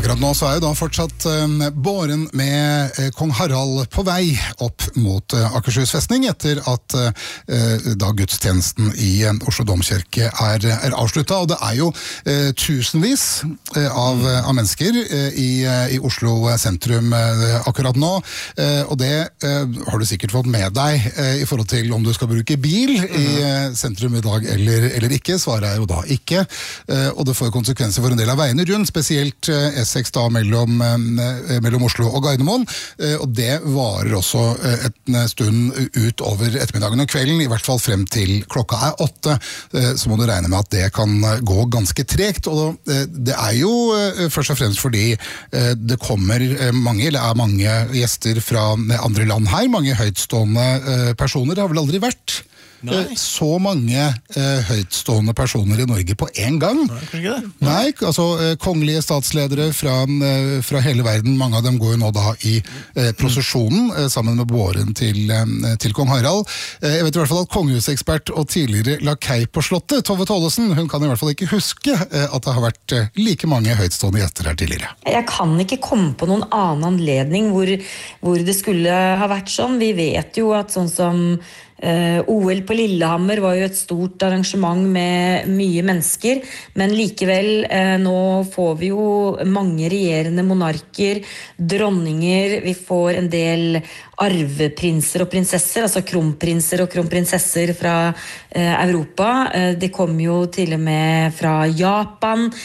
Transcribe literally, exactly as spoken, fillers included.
Akkurat nå så er jo da fortsatt uh, båren med uh, kong Harald på vei opp mot uh, Akershus festning etter at uh, da gudstjenesten i uh, Oslo Domkirke er, er avsluttet, og det er jo uh, tusenvis uh, av, uh, av mennesker uh, i, uh, i Oslo sentrum uh, akkurat nå, uh, og det uh, har du sikkert fått med deg uh, i forhold til om du skal bruke bil i uh, sentrum i dag eller, eller ikke. Svaret er jo da ikke, uh, og det får konsekvenser for en del av veiene rundt, spesielt uh, S seks da mellom, uh, mellom Oslo og Gardermoen, uh, og det varer også uh, en stund ut over ettermiddagen og kvelden, i hvert fall frem til klokka er åtte, uh, så må du regne med at det kan gå ganske tregt, og uh, det er jo uh, først og fremst fordi uh, det kommer uh, mange, eller er mange gjester fra andre land her, mange høytstående uh, personer, det har vel aldri vært Nei. så mange uh, høytstående personer i Norge på en gang. Nei, ikke det? Nei, altså uh, kongelige statsledere fra, uh, fra hele verden, mange av dem går jo nå da i uh, prosesjonen uh, sammen med båren til, uh, til kong Harald. Uh, jeg vet i hvert fall at kongehusekspert og tidligere lakei på slottet, Tove Tollesen, hun kan i hvert fall ikke huske uh, at det har vært uh, like mange høytstående gjester her tidligere. Jeg kan ikke komme på noen annen anledning hvor, hvor det skulle ha vært sånn. Vi vet jo at sånn som Uh, O L på Lillehammer var jo et stort arrangement med mye mennesker, men likevel uh, nå får vi jo mange regjerende monarker, dronninger, vi får en del arveprinser og prinsesser, altså kronprinser og kronprinsesser fra uh, Europa. Uh, det kommer jo til og med fra Japan.